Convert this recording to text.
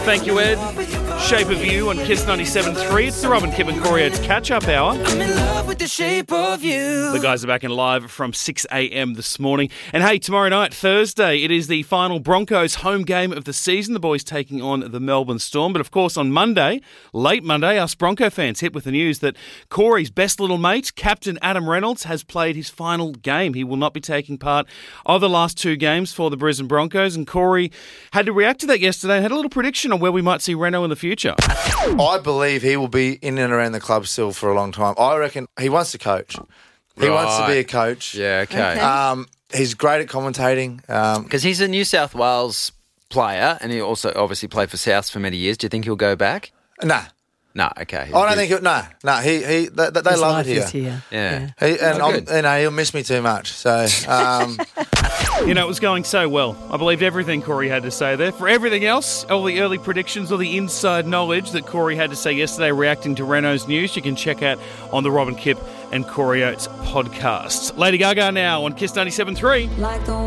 Thank you, Ed. Shape of You on Kiss 97.3. It's the Robin, Kip and Corey Ed's catch-up hour. I'm in love with the shape of you. The guys are back in live from 6 a.m. this morning. And hey, tomorrow night, Thursday, it is the final Broncos home game of the season. The boys taking on the Melbourne Storm. But of course, on Monday, late Monday, us Bronco fans hit with the news that Corey's best little mate, Captain Adam Reynolds, has played his final game. He will not be taking part of the last two games for the Brisbane Broncos. And Corey had to react to that yesterday and had a little prediction on where we might see Reno in the future. I believe he will be in and around the club still for a long time. I reckon he wants to coach. He wants to be a coach. Yeah, okay. He's great at commentating. Because he's a New South Wales player, and he also obviously played for Souths for many years. Do you think he'll go back? Nah. No, okay. I don't think he'll... No. They love it here. Yeah. He'll miss me too much. So... It was going so well. I believed everything Corey had to say there. For everything else, all the early predictions, all the inside knowledge that Corey had to say yesterday reacting to Renault's news, you can check out on the Robin Kip and Corey Oates podcast. Lady Gaga now on Kiss 97.3.